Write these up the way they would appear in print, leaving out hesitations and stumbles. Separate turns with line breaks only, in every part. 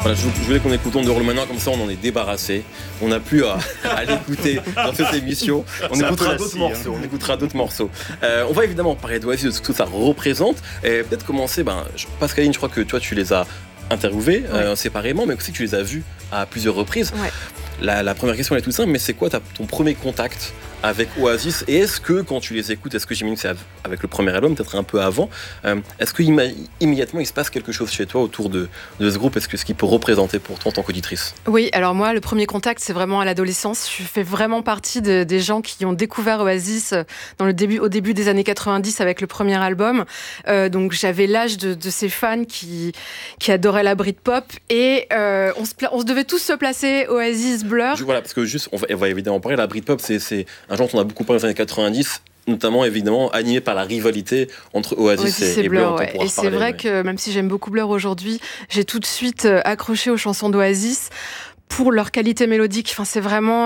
Voilà, je voulais qu'on écoute On the Roll maintenant, comme ça on en est débarrassé. On n'a plus à l'écouter dans cette émission. On écoutera d'autres morceaux. On va évidemment parler d'Oasis, de ce que ça représente. Et peut-être commencer, Pascaline, je crois que toi tu les as interviewés séparément, mais aussi tu les as vus à plusieurs reprises. Ouais. La première question elle est toute simple, mais c'est quoi ton premier contact avec Oasis? Et est-ce que quand tu les écoutes, est-ce que j'imagine que c'est avec le premier album, peut-être un peu avant, est-ce qu'immédiatement il se passe quelque chose chez toi autour de ce groupe? Est-ce que ce qu'il peut représenter pour toi en tant qu'auditrice?
Oui, alors moi le premier contact c'est vraiment à l'adolescence. Je fais vraiment partie des gens qui ont découvert Oasis au début des années 90 avec le premier album. Donc j'avais l'âge de ces fans qui adoraient la Britpop et on se devait tous se placer Oasis, Blur.
Voilà, parce que juste on va évidemment parler, la Britpop c'est un genre dont on a beaucoup parlé dans les années 90, notamment évidemment animé par la rivalité entre Oasis et Blur.
Ouais. Et c'est vrai que même si j'aime beaucoup Blur aujourd'hui, j'ai tout de suite accroché aux chansons d'Oasis pour leur qualité mélodique. Enfin, c'est vraiment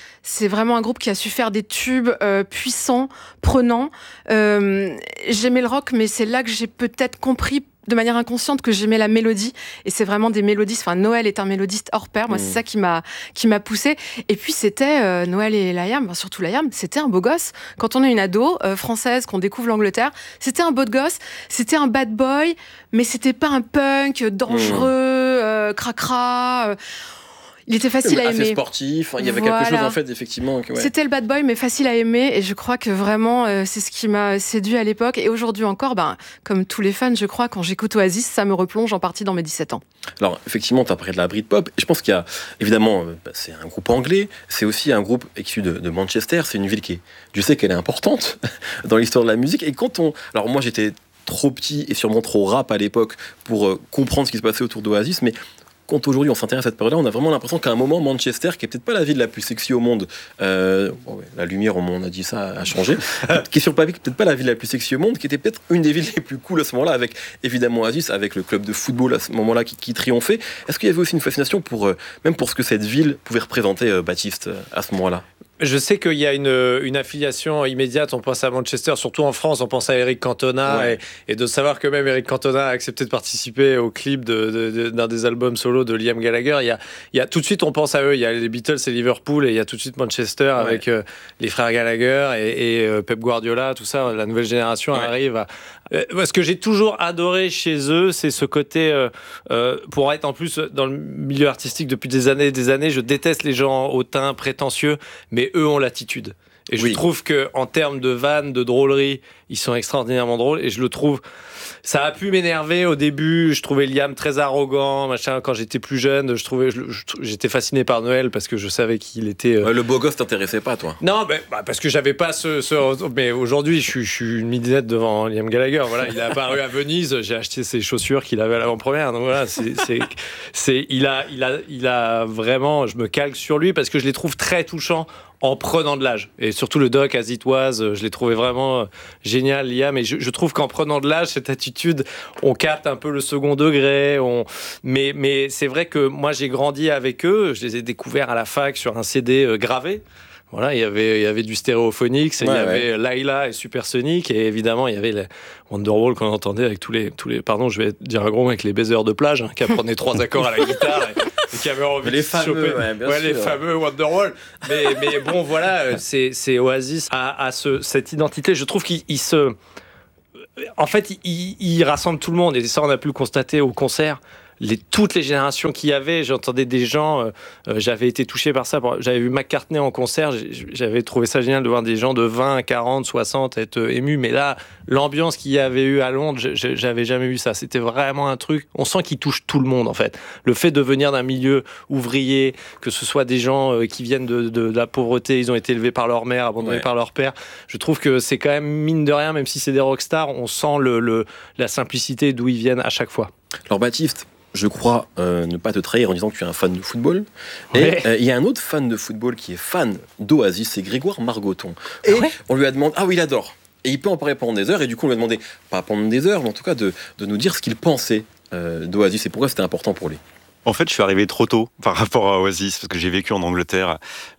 un groupe qui a su faire des tubes puissants, prenants. J'aimais le rock, mais c'est là que j'ai peut-être compris de manière inconsciente que j'aimais la mélodie, et c'est vraiment des mélodistes. Enfin, Noël est un mélodiste hors pair. Moi, c'est ça qui m'a poussée. Et puis c'était Noël et Liam, surtout Liam, c'était un beau gosse. Quand on est une ado française, qu'on découvre l'Angleterre, c'était un beau gosse, c'était un bad boy, mais c'était pas un punk dangereux, cracra. Il était facile à aimer.
Assez sportif, il y avait quelque chose en fait effectivement.
Ouais. C'était le bad boy mais facile à aimer, et je crois que vraiment c'est ce qui m'a séduit à l'époque, et aujourd'hui encore, comme tous les fans je crois, quand j'écoute Oasis, ça me replonge en partie dans mes 17 ans.
Alors effectivement tu as parlé de la Britpop, et je pense qu'il y a évidemment, c'est un groupe anglais, c'est aussi un groupe issu de Manchester, c'est une ville je sais qu'elle est importante dans l'histoire de la musique, et alors moi j'étais trop petit et sûrement trop rap à l'époque pour comprendre ce qui se passait autour d'Oasis, mais quand aujourd'hui on s'intéresse à cette période-là, on a vraiment l'impression qu'à un moment, Manchester, qui est peut-être pas la ville la plus sexy au monde, la lumière, on a dit ça, a changé, qui est sur le papier, peut-être pas la ville la plus sexy au monde, qui était peut-être une des villes les plus cool à ce moment-là, avec évidemment Oasis, avec le club de football à ce moment-là qui triomphait. Est-ce qu'il y avait aussi une fascination même pour ce que cette ville pouvait représenter, Baptiste, à ce moment-là?
Je sais qu'il y a une affiliation immédiate, on pense à Manchester, surtout en France, on pense à Eric Cantona, et de savoir que même Eric Cantona a accepté de participer au clip d'un des albums solo de Liam Gallagher, il y a tout de suite on pense à eux, il y a les Beatles et Liverpool, et il y a tout de suite Manchester avec les frères Gallagher et Pep Guardiola, tout ça, la nouvelle génération arrive ce que j'ai toujours adoré chez eux, c'est ce côté, pour être en plus dans le milieu artistique depuis des années, je déteste les gens au teint prétentieux, mais eux ont l'attitude. Et je trouve qu'en termes de vannes, de drôlerie, ils sont extraordinairement drôles. Et je le trouve... Ça a pu m'énerver au début. Je trouvais Liam très arrogant, machin. Quand j'étais plus jeune, j'étais fasciné par Noël parce que je savais qu'il était...
Le beau gosse t'intéressait pas, toi?
Non, parce que j'avais pas mais aujourd'hui, je suis une midinette devant Liam Gallagher. Voilà, il est apparu à Venise. J'ai acheté ses chaussures qu'il avait à l'avant-première. Donc voilà, il a vraiment... Je me calque sur lui parce que je les trouve très touchants en prenant de l'âge. Et surtout le doc As It Was, je l'ai trouvé vraiment génial, Liam. Mais je trouve qu'en prenant de l'âge, cette attitude, on capte un peu le second degré. Mais c'est vrai que moi, j'ai grandi avec eux. Je les ai découverts à la fac sur un CD gravé. Voilà, il y avait du Stereophonics, il y avait Laila et Supersonic, et évidemment il y avait les Wonderwall qu'on entendait avec tous les pardon, je vais dire un gros mot, avec les baisers de plage, qui apprenaient 3 accords à la guitare et qui avaient envie
de choper
les fameux Wonderwall. Mais bon, voilà, c'est Oasis a cette identité. Je trouve qu'il se, en fait, il rassemble tout le monde, et ça on a pu le constater au concert. Toutes les générations qu'il y avait, j'entendais des gens, j'avais été touché par ça, j'avais vu McCartney en concert, j'avais trouvé ça génial de voir des gens de 20, 40, 60 être émus, mais là, l'ambiance qu'il y avait eu à Londres, j'avais jamais vu ça, c'était vraiment un truc, on sent qu'il touche tout le monde en fait. Le fait de venir d'un milieu ouvrier, que ce soit des gens qui viennent de la pauvreté, ils ont été élevés par leur mère, abandonnés par leur père, je trouve que c'est quand même, mine de rien, même si c'est des rockstars, on sent la simplicité d'où ils viennent à chaque fois.
Alors Baptiste, je crois ne pas te trahir en disant que tu es un fan de football. Et il y a un autre fan de football qui est fan d'Oasis, c'est Grégoire Margoton. Et on lui a demandé... Ah oui, il adore. Et il peut en parler pendant des heures. Et du coup, on lui a demandé, pas pendant des heures, mais en tout cas de nous dire ce qu'il pensait d'Oasis et pourquoi c'était important pour lui.
En fait, je suis arrivé trop tôt par rapport à Oasis, parce que j'ai vécu en Angleterre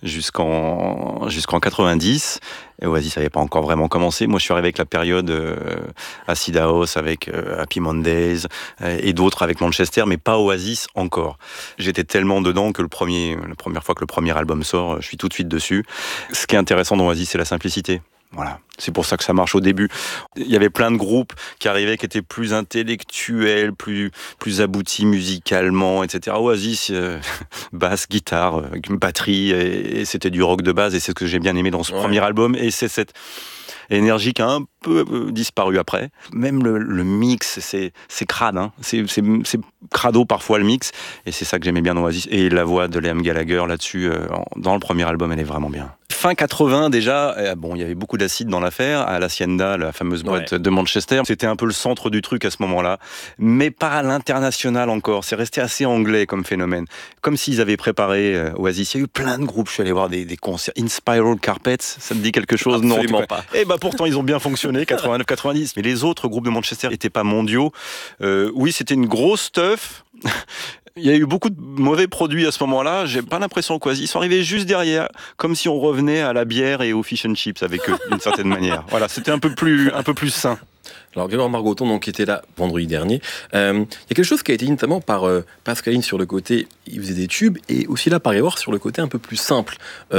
jusqu'en 90. Et Oasis n'avait pas encore vraiment commencé. Moi, je suis arrivé avec la période Acid House, avec Happy Mondays et d'autres avec Manchester, mais pas Oasis encore. J'étais tellement dedans que la première fois que le premier album sort, je suis tout de suite dessus. Ce qui est intéressant dans Oasis, c'est la simplicité. Voilà, c'est pour ça que ça marche au début. Il y avait plein de groupes qui arrivaient, qui étaient plus intellectuels, plus aboutis musicalement, etc. Oasis, basse, guitare, batterie, et c'était du rock de base, et c'est ce que j'ai bien aimé dans ce premier album, et c'est cette énergie qui a un peu disparu après. Même le mix, c'est crade, hein. C'est crado parfois le mix, et c'est ça que j'aimais bien dans Oasis. Et la voix de Liam Gallagher là-dessus, dans le premier album, elle est vraiment bien. Fin 80 déjà, il y avait beaucoup d'acide dans l'affaire, à l'Hacienda, la fameuse boîte de Manchester. C'était un peu le centre du truc à ce moment-là, mais pas à l'international encore. C'est resté assez anglais comme phénomène. Comme s'ils avaient préparé Oasis. Il y a eu plein de groupes, je suis allé voir des concerts. In Spiral Carpets, ça te dit quelque chose?
Absolument
non,
pas.
Et pourtant ils ont bien fonctionné, 89-90. Mais les autres groupes de Manchester n'étaient pas mondiaux. Oui, c'était une grosse stuff. Il y a eu beaucoup de mauvais produits à ce moment-là. J'ai pas l'impression qu'Oasis, ils sont arrivés juste derrière, comme si on revenait à la bière et aux fish and chips avec eux, d'une certaine manière. Voilà, c'était un peu plus sain.
Alors, Grégoire Margoton, donc, qui était là vendredi dernier, il y a quelque chose qui a été dit notamment par Pascaline sur le côté, il faisait des tubes, et aussi là par Grégoire sur le côté un peu plus simple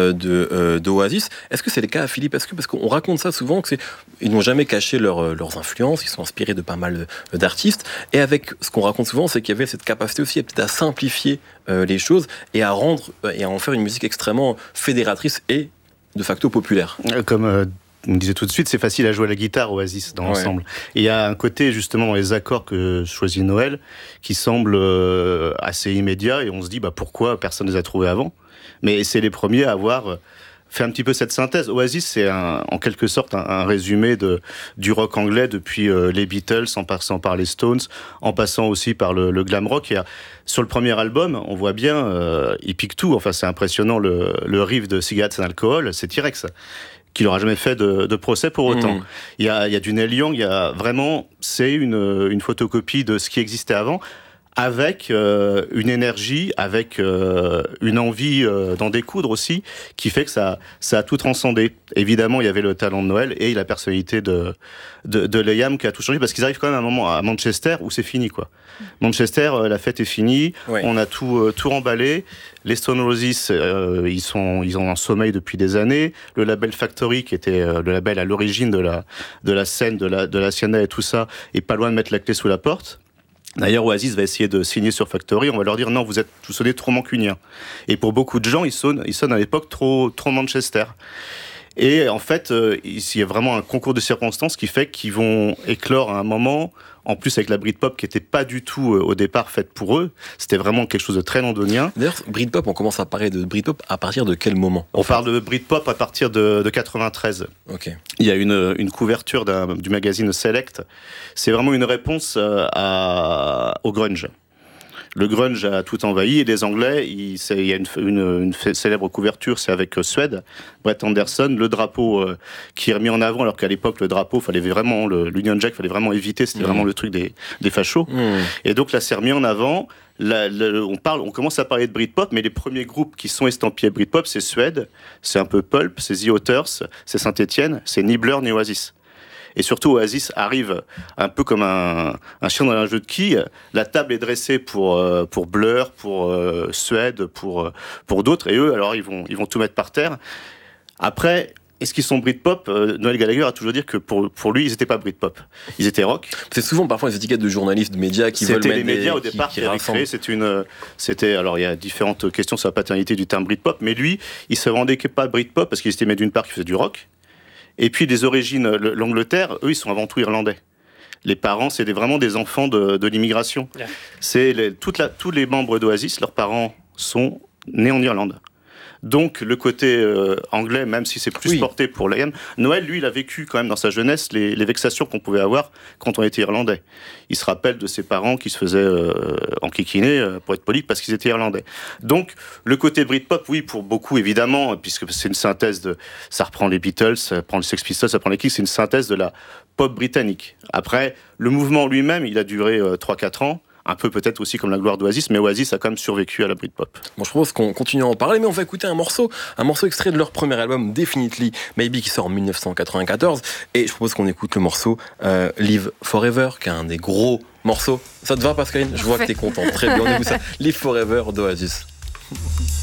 d'Oasis. Est-ce que c'est le cas, Philippe? Parce qu'on raconte ça souvent, ils n'ont jamais caché leurs influences, ils sont inspirés de pas mal d'artistes, et avec ce qu'on raconte souvent, c'est qu'il y avait cette capacité aussi peut-être à simplifier les choses et à en faire une musique extrêmement fédératrice et de facto populaire.
Comme on disait tout de suite, c'est facile à jouer à la guitare, Oasis, dans l'ensemble. Et il y a un côté, justement, dans les accords que choisit Noël, qui semble assez immédiat, et on se dit, pourquoi personne ne les a trouvés avant? Mais c'est les premiers à avoir fait un petit peu cette synthèse. Oasis, c'est en quelque sorte un résumé du rock anglais depuis les Beatles, en passant par les Stones, en passant aussi par le glam rock. Et sur le premier album, on voit bien, il pique tout. Enfin, c'est impressionnant, le riff de Cigarettes and Alcohol, c'est T-Rex, qui n'aura jamais fait de procès pour autant. Il y a du Neil Young, c'est une photocopie de ce qui existait avant, avec une énergie, avec une envie d'en découdre aussi, qui fait que ça a tout transcendé. Évidemment, il y avait le talent de Noël et la personnalité de Liam qui a tout changé, parce qu'ils arrivent quand même à un moment à Manchester où c'est fini, quoi. Manchester, la fête est finie, on a tout remballé. Les Stone Roses, ils ont un sommeil depuis des années. Le label Factory, qui était le label à l'origine de la scène, de la Hacienda et tout ça, est pas loin de mettre la clé sous la porte. D'ailleurs, Oasis va essayer de signer sur Factory. On va leur dire non, vous sonnez trop mancunien. Et pour beaucoup de gens, ils sonnent à l'époque trop Manchester. Et en fait, il y a vraiment un concours de circonstances qui fait qu'ils vont éclore à un moment, en plus avec la Britpop qui n'était pas du tout au départ faite pour eux. C'était vraiment quelque chose de très londonien.
D'ailleurs, Britpop, on commence à parler de Britpop à partir de quel moment?
On parle de Britpop à partir de 93.
Ok.
Il y a une couverture du magazine Select. C'est vraiment une réponse au grunge. Le grunge a tout envahi et les Anglais, il y a une célèbre couverture, c'est avec Suède, Brett Anderson, le drapeau qui est remis en avant, alors qu'à l'époque le drapeau, fallait vraiment l'Union Jack, fallait vraiment éviter, c'était vraiment le truc des fachos. Et donc là, c'est remis en avant. On commence à parler de Britpop, mais les premiers groupes qui sont estampillés Britpop, c'est Suède, c'est un peu Pulp, c'est The Otters, c'est Saint-Étienne, c'est ni Blur ni Oasis. Et surtout, Oasis arrive un peu comme un chien dans un jeu de quilles. La table est dressée pour Blur, pour Suède, pour d'autres. Et eux, alors, ils vont tout mettre par terre. Après, est-ce qu'ils sont Britpop? Noël Gallagher a toujours dit que pour lui, ils n'étaient pas Britpop. Ils étaient rock.
C'est souvent parfois les étiquettes de journalistes, de médias qui veulent mettre
les médias au départ qui avaient créé. Alors, il y a différentes questions sur la paternité du terme Britpop. Mais lui, il se revendiquait pas Britpop parce qu'il estimait d'une part qu'il faisait du rock. Et puis, les origines, l'Angleterre, eux, ils sont avant tout irlandais. Les parents, c'est vraiment des enfants de l'immigration. Yeah. Tous les membres d'Oasis, leurs parents sont nés en Irlande. Donc, le côté anglais, même si c'est plus porté pour Liam, Noël, lui, il a vécu quand même dans sa jeunesse les vexations qu'on pouvait avoir quand on était irlandais. Il se rappelle de ses parents qui se faisaient enquiquiner, pour être poli, parce qu'ils étaient irlandais. Donc, le côté Britpop, oui, pour beaucoup, évidemment, puisque c'est une synthèse ça reprend les Beatles, ça reprend les Sex Pistols, ça reprend les Kings, c'est une synthèse de la pop britannique. Après, le mouvement lui-même, il a duré 3-4 ans. un peu peut-être aussi comme la gloire d'Oasis, mais Oasis a quand même survécu à la Britpop.
Bon, je propose qu'on continue à en parler, mais on va écouter un morceau extrait de leur premier album, Definitely Maybe, qui sort en 1994, et je propose qu'on écoute le morceau Live Forever, qui est un des gros morceaux. Ça te va, Pascaline ? Je vois que t'es contente. Très bien, on écoute ça. Live Forever d'Oasis.